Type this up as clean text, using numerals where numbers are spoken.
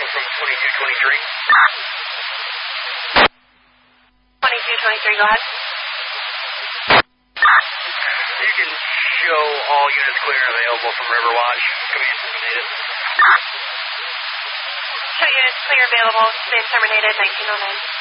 from 2223. 2223, go ahead. You can show all units clear and available from Riverwatch. Command terminated. Show units clear available. Command terminated, 1909.